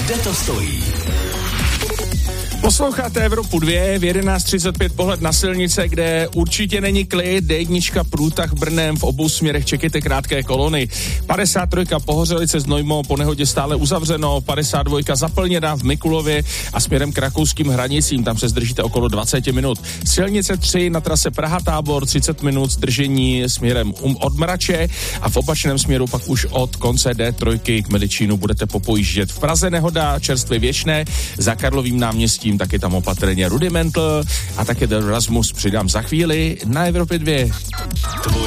Kde to stojí? Posloucháte Evropu 2, v 11.35 pohled na silnice, kde určitě není klid, D1 průtah Brnem, v obou směrech čekejte krátké kolony. 53 Pohořelice Znojmo, po nehodě stále uzavřeno, 52 zaplněná v Mikulově a směrem k rakouským hranicím, tam se zdržíte okolo 20 minut. Silnice 3 na trase Praha-Tábor, 30 minut zdržení směrem od Mrače a v opačném směru pak už od konce D3 k Medičínu budete popojíždět. V Praze nehoda, čerstvě Věčné, za Karlovým náměstím taky tam opatrně Rudimental a také Erasmus přidám za chvíli na Evropě 2.